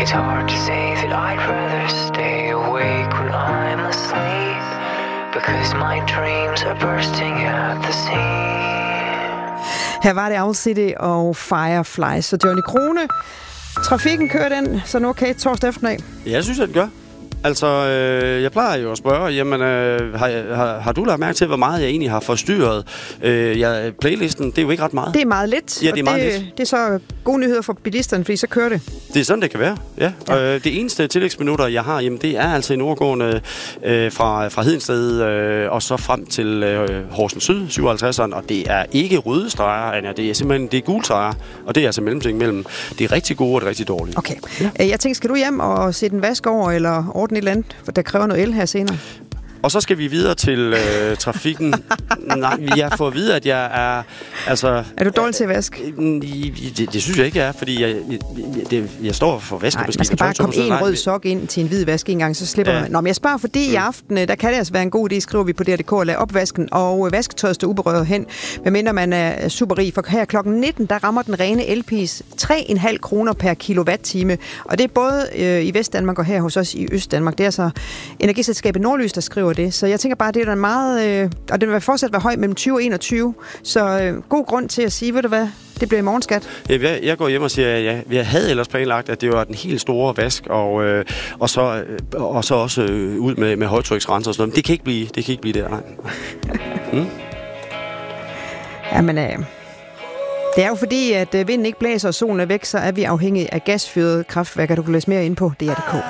It's hard to say that I'd rather stay awake when I'm asleep, because my dreams are bursting at the seams. Her var det Owl City og Firefly. Så Johnny Krone, trafikken kører den sådan okay torsdag eftermiddag? Jeg synes, at den gør. Altså, jeg plejer jo at spørge, jamen, har du lagt mærke til, hvor meget jeg egentlig har forstyrret? Playlisten, det er jo ikke ret meget. Det er meget lidt. Ja, det er meget lidt. Det er så gode nyheder for bilisterne, fordi så kører det. Det er sådan, det kan være, ja. Det eneste tillægsminutter, jeg har, jamen, det er altså i nordgående fra Hedensted og så frem til Horsens Syd, 57'eren, og det er ikke røde streger, Anja, det er simpelthen gule streger, og det er altså mellemting mellem det rigtig gode og det rigtig dårlige. Okay. Ja. Jeg tænker, skal du hjem og sætte en vask over, eller ordne et eller andet, der kræver noget el her senere? Og så skal vi videre til trafikken. Nej, jeg får at vide, at jeg er... Altså, er du dårlig til at vaske? Det synes jeg ikke, jeg er, fordi jeg står for vaskemaskinen. Man skal bare komme en rød sok ind til en hvid vask en gang, så slipper man. Nå, men jeg spørger, fordi i aften, der kan det altså være en god idé, skriver vi på DR.dk, at lade opvasken og vasketøjet stå uberørt hen, medmindre man er super rig. For her klokken 19, der rammer den rene elpris 3,5 kroner per kilowatt-time. Og det er både i Vestdanmark og her hos os i Østdanmark. Det er altså Energiselskabet Nordlys, der skriver det. Så jeg tænker bare, det er meget... og den vil fortsat være høj mellem 20 og 21. Så god grund til at sige, ved du hvad, det bliver i morgen, skat. Jeg går hjem og siger, at jeg havde ellers planlagt, at det var den helt store vask, og så også ud med højtryksrenser og sådan noget. Men det kan ikke blive der, nej. Jamen, det er jo fordi, at vinden ikke blæser og solen er væk, så er vi afhængige af gasfyrede kraftværker. Du kan læse mere ind på DR.dk.